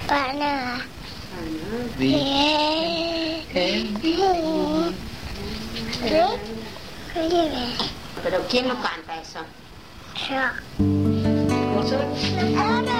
Pana. Vi. Pero ¿quién lo canta eso? Yo. ¿Vos sos?